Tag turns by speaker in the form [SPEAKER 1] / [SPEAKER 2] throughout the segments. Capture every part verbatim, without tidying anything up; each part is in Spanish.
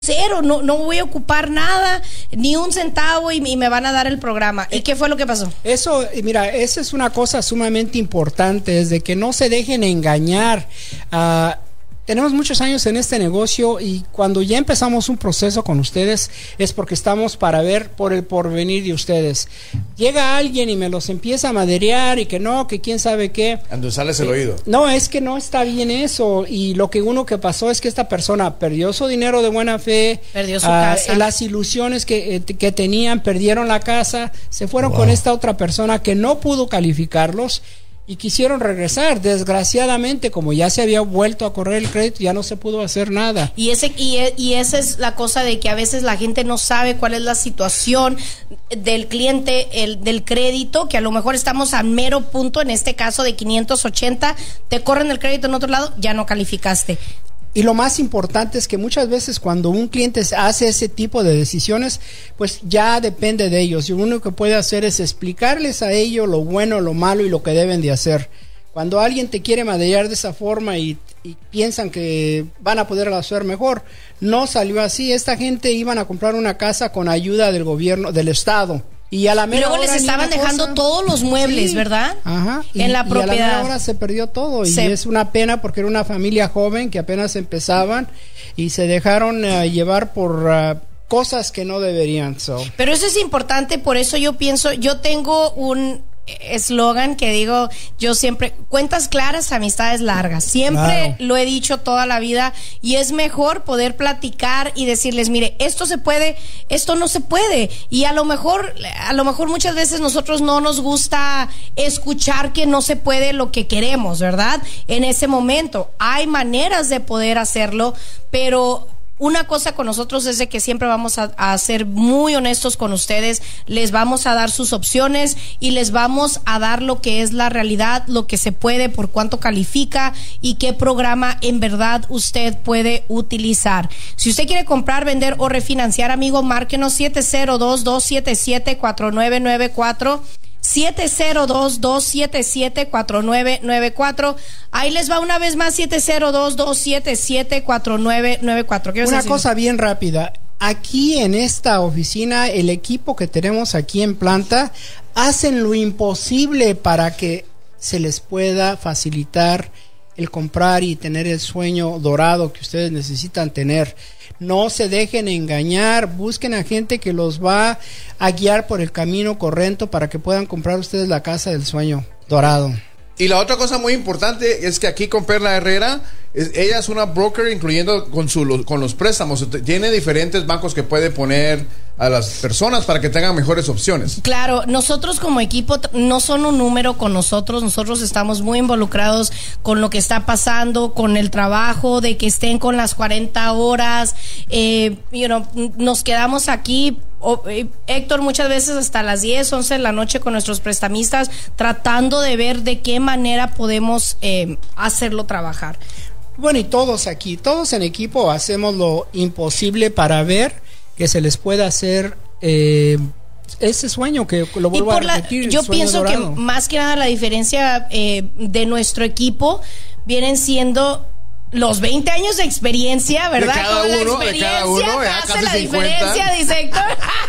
[SPEAKER 1] cero, no, no voy a ocupar nada, ni un centavo y, y me van a dar el programa. ¿Y qué fue lo que pasó?
[SPEAKER 2] Eso, mira, esa es una cosa sumamente importante, es de que no se dejen engañar. Uh, tenemos muchos años en este negocio y cuando ya empezamos un proceso con ustedes es porque estamos para ver por el porvenir de ustedes. Llega alguien y me los empieza a maderear y que no, que quién sabe qué.
[SPEAKER 3] Endulzarles el oído.
[SPEAKER 2] No, es que no está bien eso. Y lo que uno que pasó es que esta persona perdió su dinero de buena fe,
[SPEAKER 1] perdió su
[SPEAKER 2] uh,
[SPEAKER 1] casa,
[SPEAKER 2] las ilusiones que, eh, que tenían, perdieron la casa, se fueron wow. con esta otra persona que no pudo calificarlos y quisieron regresar. Desgraciadamente, como ya se había vuelto a correr el crédito, ya no se pudo hacer nada.
[SPEAKER 1] Y ese y, y esa es la cosa de que a veces la gente no sabe cuál es la situación del cliente, el del crédito, que a lo mejor estamos a mero punto, en este caso de quinientos ochenta, te corren el crédito en otro lado, ya no calificaste.
[SPEAKER 2] Y lo más importante es que muchas veces cuando un cliente hace ese tipo de decisiones, pues ya depende de ellos. Y lo único que puede hacer es explicarles a ellos lo bueno, lo malo y lo que deben de hacer. Cuando alguien te quiere maderear de esa forma y, y piensan que van a poder hacer mejor, no salió así. Esta gente iban a comprar una casa con ayuda del gobierno, del Estado. Y a la mera
[SPEAKER 1] y luego
[SPEAKER 2] hora
[SPEAKER 1] les estaban dejando
[SPEAKER 2] cosa,
[SPEAKER 1] todos los muebles,
[SPEAKER 2] sí,
[SPEAKER 1] ¿verdad?
[SPEAKER 2] Ajá. Y,
[SPEAKER 1] en la propiedad.
[SPEAKER 2] Y a la mera hora se perdió todo.
[SPEAKER 1] Se...
[SPEAKER 2] Y es una pena porque era una familia joven que apenas empezaban y se dejaron uh, llevar por uh, cosas que no deberían. So.
[SPEAKER 1] Pero eso es importante, por eso yo pienso, yo tengo un eslogan que digo yo siempre: cuentas claras, amistades largas. Siempre claro. lo he dicho toda la vida, y es mejor poder platicar y decirles, mire, esto se puede, esto no se puede. Y a lo mejor, a lo mejor muchas veces nosotros no nos gusta escuchar que no se puede lo que queremos, ¿verdad? En ese momento hay maneras de poder hacerlo, pero una cosa con nosotros es de que siempre vamos a, a ser muy honestos con ustedes, les vamos a dar sus opciones y les vamos a dar lo que es la realidad, lo que se puede, por cuánto califica y qué programa en verdad usted puede utilizar. Si usted quiere comprar, vender o refinanciar, amigo, márquenos siete cero dos, dos siete siete, cuatro nueve nueve cuatro. siete cero dos, dos siete siete, cuatro nueve nueve cuatro. Ahí les va una vez más, siete cero dos, dos siete siete, cuatro nueve nueve cuatro.
[SPEAKER 2] Una decir? cosa bien rápida. Aquí en esta oficina, el equipo que tenemos aquí en planta hacen lo imposible para que se les pueda facilitar el comprar y tener el sueño dorado que ustedes necesitan tener. No se dejen engañar, busquen a gente que los va a guiar por el camino correcto para que puedan comprar ustedes la casa del sueño dorado.
[SPEAKER 3] Y la otra cosa muy importante es que aquí con Perla Herrera, es, ella es una broker, incluyendo con, su, con los préstamos. Tiene diferentes bancos que puede poner a las personas para que tengan mejores opciones.
[SPEAKER 1] Claro, nosotros como equipo no son un número con nosotros, nosotros estamos muy involucrados con lo que está pasando, con el trabajo, de que estén con las cuarenta horas, eh, you know, nos quedamos aquí, oh, eh, Héctor, muchas veces hasta las diez, once de la noche con nuestros prestamistas, tratando de ver de qué manera podemos eh, hacerlo trabajar.
[SPEAKER 2] Bueno, y todos aquí, todos en equipo hacemos lo imposible para ver que se les pueda hacer eh, ese sueño, que lo vuelvo a repetir.
[SPEAKER 1] La, yo pienso dorado. que más que nada la diferencia eh, de nuestro equipo vienen siendo los veinte años de experiencia, ¿verdad?
[SPEAKER 3] De cada
[SPEAKER 1] Con
[SPEAKER 3] uno,
[SPEAKER 1] la experiencia
[SPEAKER 3] de cada uno, ya
[SPEAKER 1] hace
[SPEAKER 3] casi
[SPEAKER 1] la
[SPEAKER 3] cincuenta.
[SPEAKER 1] Diferencia, dice Héctor.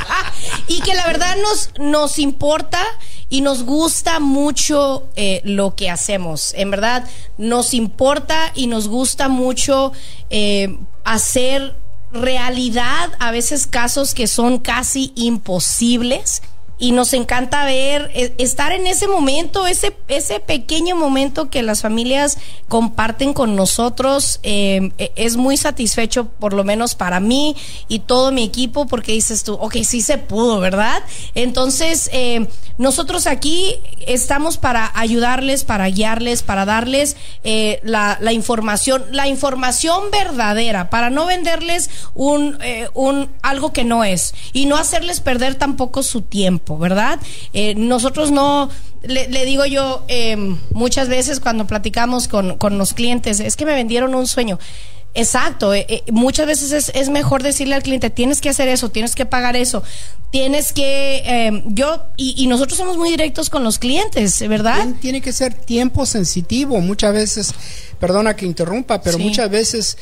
[SPEAKER 1] Y que la verdad nos, nos importa y nos gusta mucho eh, lo que hacemos. En verdad, nos importa y nos gusta mucho eh, hacer realidad a veces casos que son casi imposibles, y nos encanta ver, eh, estar en ese momento, ese, ese pequeño momento que las familias comparten con nosotros. Eh, es muy satisfecho, por lo menos para mí y todo mi equipo, porque dices tú, ok, sí se pudo, ¿verdad? Entonces, eh, nosotros aquí estamos para ayudarles, para guiarles, para darles eh, la, la información, la información verdadera, para no venderles un, eh, un algo que no es, y no hacerles perder tampoco su tiempo, ¿verdad? Eh, nosotros no, le, le digo yo eh, muchas veces cuando platicamos con, con los clientes, es que me vendieron un sueño. Exacto, eh, eh, muchas veces es, es mejor decirle al cliente, tienes que hacer eso, tienes que pagar eso, tienes que, eh, yo, y, y nosotros somos muy directos con los clientes, ¿verdad?
[SPEAKER 2] Tiene, tiene que ser tiempo sensitivo, muchas veces, perdona que interrumpa, pero
[SPEAKER 1] sí.
[SPEAKER 2] muchas veces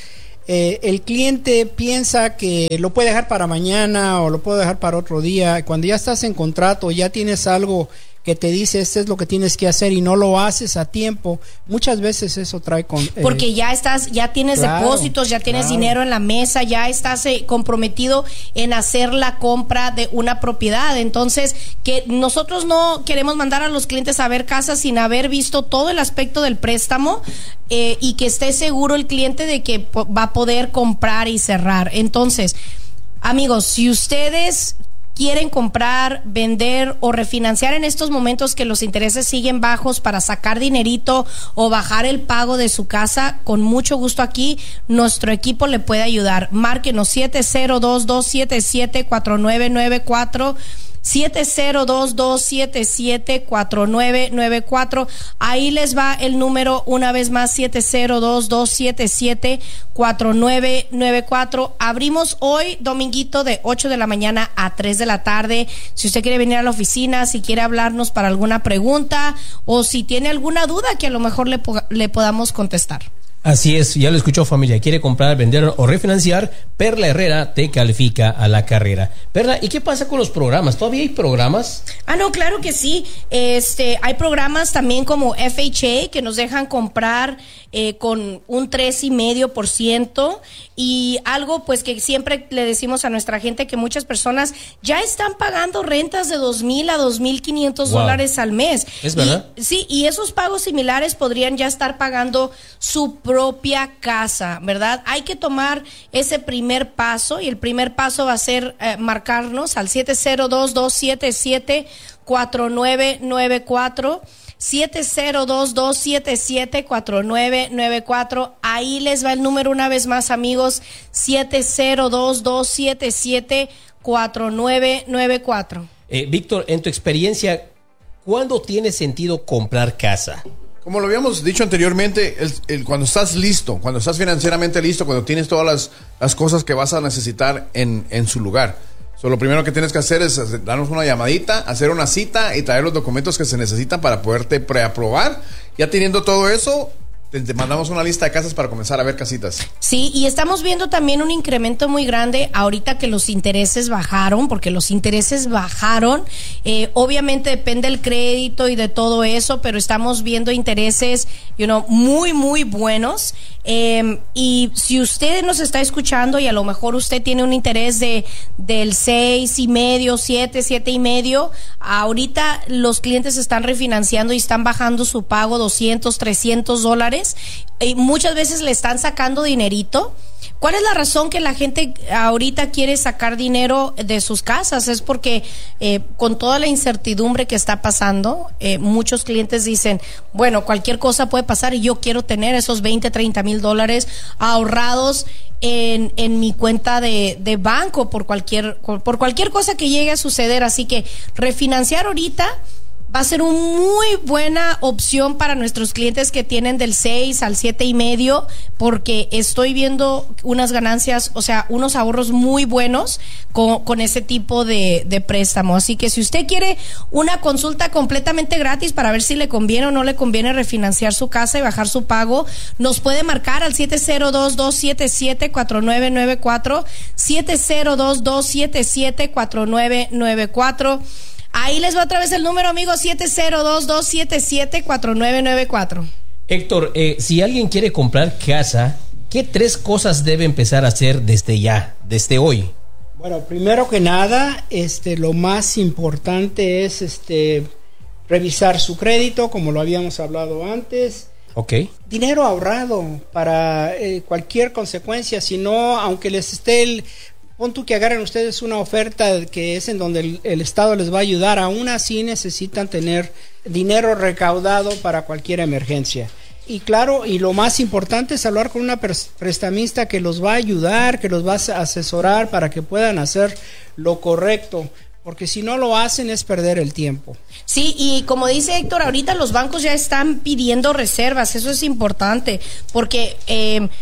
[SPEAKER 2] eh, el cliente piensa que lo puede dejar para mañana o lo puede dejar para otro día. Cuando ya estás en contrato, ya tienes algo que te dice esto es lo que tienes que hacer y no lo haces a tiempo, muchas veces eso trae con... Eh,
[SPEAKER 1] porque ya estás, ya tienes claro, depósitos, ya tienes claro. dinero en la mesa, ya estás eh, comprometido en hacer la compra de una propiedad. Entonces, que nosotros no queremos mandar a los clientes a ver casas sin haber visto todo el aspecto del préstamo eh, y que esté seguro el cliente de que va a poder comprar y cerrar. Entonces, amigos, si ustedes quieren comprar, vender o refinanciar en estos momentos que los intereses siguen bajos para sacar dinerito o bajar el pago de su casa, con mucho gusto aquí nuestro equipo le puede ayudar. Márquenos siete cero dos, dos siete siete, cuatro nueve nueve cuatro, siete cero dos, dos siete siete, cuatro nueve nueve cuatro. Ahí les va el número una vez más, siete cero dos, dos siete siete, cuatro nueve nueve cuatro. Abrimos hoy dominguito de ocho de la mañana a tres de la tarde. Si usted quiere venir a la oficina, si quiere hablarnos para alguna pregunta o si tiene alguna duda que a lo mejor le, le podamos contestar.
[SPEAKER 4] Así es, ya lo escuchó, familia. ¿Quiere comprar, vender o refinanciar? Perla Herrera te califica a la carrera. Perla, ¿y qué pasa con los programas? ¿Todavía hay programas?
[SPEAKER 1] Ah, no, claro que sí. Este, hay programas también como F H A que nos dejan comprar eh, con un tres y medio por ciento y algo pues que siempre le decimos a nuestra gente que muchas personas ya están pagando rentas de dos mil a dos mil quinientos
[SPEAKER 4] wow.
[SPEAKER 1] dólares al mes.
[SPEAKER 4] ¿Es verdad?
[SPEAKER 1] Y, sí, y esos pagos similares podrían ya estar pagando su propia casa, ¿verdad? Hay que tomar ese primer paso y el primer paso va a ser eh, marcarnos al siete cero dos, dos siete siete, cuatro nueve nueve cuatro, siete cero dos, dos siete siete, cuatro nueve nueve cuatro. Ahí les va el número una vez más, amigos, siete cero dos, dos siete siete, cuatro nueve nueve cuatro.
[SPEAKER 4] Eh, Víctor, en tu experiencia, ¿cuándo tiene sentido comprar casa?
[SPEAKER 3] Como lo habíamos dicho anteriormente, el, el, cuando estás listo, cuando estás financieramente listo, cuando tienes todas las, las cosas que vas a necesitar en, en su lugar. So, lo primero que tienes que hacer es hacer, darnos una llamadita, hacer una cita y traer los documentos que se necesitan para poderte preaprobar. Ya teniendo todo eso, te, te mandamos una lista de casas para comenzar a ver casitas.
[SPEAKER 1] Sí, y estamos viendo también un incremento muy grande ahorita que los intereses bajaron, porque los intereses bajaron. Eh, obviamente depende del crédito y de todo eso, pero estamos viendo intereses, you know, muy, muy buenos. Eh, y si usted nos está escuchando y a lo mejor usted tiene un interés de del seis y medio, siete, siete y medio, ahorita los clientes están refinanciando y están bajando su pago doscientos, trescientos dólares y muchas veces le están sacando dinerito. ¿Cuál es la razón que la gente ahorita quiere sacar dinero de sus casas? Es porque eh, con toda la incertidumbre que está pasando, eh, muchos clientes dicen, bueno, cualquier cosa puede pasar y yo quiero tener esos veinte, treinta mil dólares ahorrados en, en mi cuenta de, de banco por cualquier, por cualquier cosa que llegue a suceder. Así que refinanciar ahorita va a ser una muy buena opción para nuestros clientes que tienen del seis al siete y medio, porque estoy viendo unas ganancias, o sea, unos ahorros muy buenos con, con ese tipo de, de préstamo. Así que si usted quiere una consulta completamente gratis para ver si le conviene o no le conviene refinanciar su casa y bajar su pago, nos puede marcar al siete cero dos, dos siete siete, cuatro nueve nueve cuatro, siete cero dos, dos siete siete, cuatro nueve nueve cuatro. Ahí les va otra vez el número, amigos, siete cero dos, dos siete siete, cuatro nueve nueve cuatro.
[SPEAKER 4] Héctor, eh, si alguien quiere comprar casa, ¿qué tres cosas debe empezar a hacer desde ya, desde hoy?
[SPEAKER 2] Bueno, primero que nada, este, lo más importante es este, revisar su crédito, como lo habíamos hablado antes.
[SPEAKER 4] Ok.
[SPEAKER 2] Dinero ahorrado para eh, cualquier consecuencia, si no, aunque les esté el... Pon tú que agarren ustedes una oferta que es en donde el, el Estado les va a ayudar, aún así necesitan tener dinero recaudado para cualquier emergencia. Y claro, y lo más importante es hablar con una prestamista que los va a ayudar, que los va a asesorar para que puedan hacer lo correcto, porque si no lo hacen es perder el tiempo.
[SPEAKER 1] Sí, y como dice Héctor, ahorita los bancos ya están pidiendo reservas, eso es importante, porque... Eh,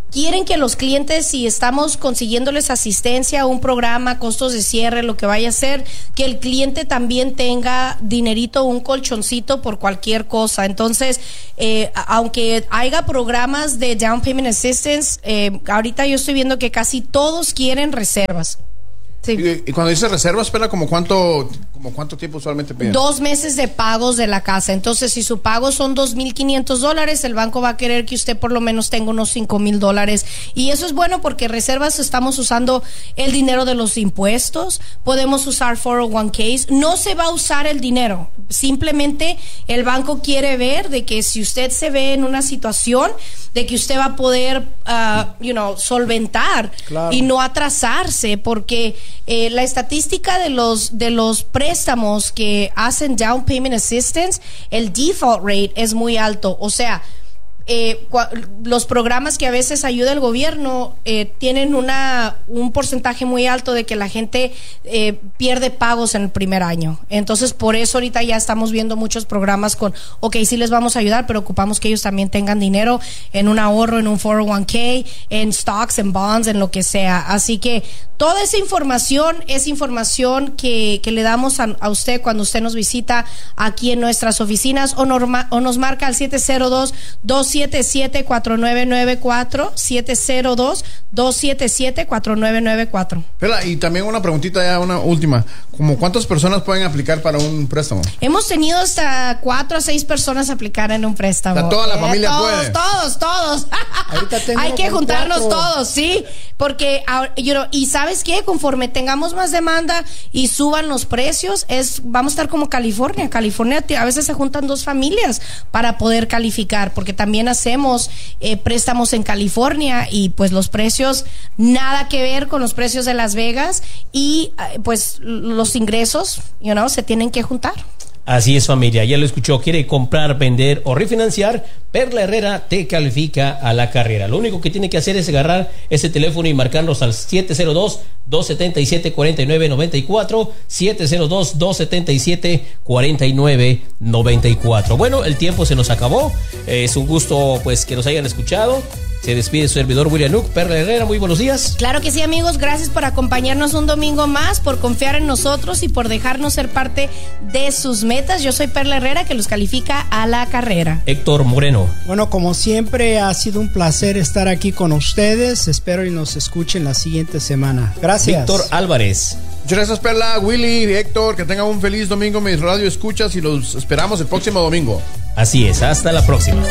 [SPEAKER 1] quieren que los clientes, si estamos consiguiéndoles asistencia, un programa, costos de cierre, lo que vaya a ser, que el cliente también tenga dinerito, un colchoncito por cualquier cosa. Entonces, eh, aunque haya programas de Down Payment Assistance, eh, ahorita yo estoy viendo que casi todos quieren reservas. Sí.
[SPEAKER 3] Y, y cuando dice reserva, espera, ¿como cuánto, como cuánto tiempo usualmente piden?
[SPEAKER 1] Dos meses de pagos de la casa. Entonces, si su pago son dos mil quinientos dólares, el banco va a querer que usted por lo menos tenga unos cinco mil dólares. Y eso es bueno porque reservas estamos usando el dinero de los impuestos. Podemos usar cuatro oh one K's. No se va a usar el dinero. Simplemente el banco quiere ver de que si usted se ve en una situación de que usted va a poder, uh, you know, solventar claro. y no atrasarse, porque eh, la estadística de los de los préstamos que hacen Down Payment Assistance, el default rate es muy alto. O sea, eh, los programas que a veces ayuda el gobierno eh, tienen una un porcentaje muy alto de que la gente eh, pierde pagos en el primer año. Entonces, por eso ahorita ya estamos viendo muchos programas con, ok, sí les vamos a ayudar, pero ocupamos que ellos también tengan dinero en un ahorro, en un cuatro oh one K, en stocks, en bonds, en lo que sea. Así que toda esa información es información que, que le damos a, a usted cuando usted nos visita aquí en nuestras oficinas o, norma, o nos marca al siete cero dos, dos siete siete, cuatro nueve nueve cuatro, siete cero dos, dos siete siete, cuatro nueve nueve cuatro.
[SPEAKER 3] Pela, y también una preguntita ya, una última. ¿Cómo cuántas personas pueden aplicar para un préstamo?
[SPEAKER 1] Hemos tenido hasta cuatro a seis personas aplicar en un préstamo.
[SPEAKER 3] O sea, toda la
[SPEAKER 1] eh,
[SPEAKER 3] familia
[SPEAKER 1] todos,
[SPEAKER 3] puede.
[SPEAKER 1] Todos, todos,
[SPEAKER 2] Ahorita tengo
[SPEAKER 1] hay que juntarnos
[SPEAKER 2] cuatro.
[SPEAKER 1] todos, sí, porque you know, y sabes qué, conforme tengamos más demanda y suban los precios, es vamos a estar como California. California a veces se juntan dos familias para poder calificar, porque también hacemos eh, préstamos en California y pues los precios nada que ver con los precios de Las Vegas y eh, pues los ingresos, you know, se tienen que juntar.
[SPEAKER 4] Así es, familia, ya lo escuchó, quiere comprar, vender o refinanciar, Perla Herrera te califica a la carrera. Lo único que tiene que hacer es agarrar ese teléfono y marcarnos al siete cero dos, dos siete siete, cuatro nueve nueve cuatro, siete cero dos, dos siete siete, cuatro nueve nueve cuatro. Bueno, el tiempo se nos acabó, es un gusto pues que nos hayan escuchado. Se despide su servidor William Nook. Perla Herrera, muy buenos días.
[SPEAKER 1] Claro que sí, amigos, gracias por acompañarnos un domingo más, por confiar en nosotros y por dejarnos ser parte de sus metas. Yo soy Perla Herrera, que los califica a la carrera.
[SPEAKER 4] Héctor Moreno.
[SPEAKER 2] Bueno, como siempre ha sido un placer estar aquí con ustedes. Espero y nos escuchen la siguiente semana. Gracias.
[SPEAKER 4] Víctor Álvarez.
[SPEAKER 3] Muchas gracias, Perla, Willy, Héctor, que tengan un feliz domingo, mis radio escuchas, y los esperamos el próximo domingo.
[SPEAKER 4] Así es, hasta la próxima.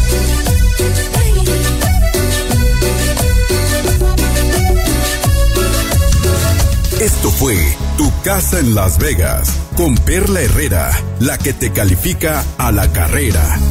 [SPEAKER 5] Esto fue Tu Casa en Las Vegas con Perla Herrera, la que te califica a la carrera.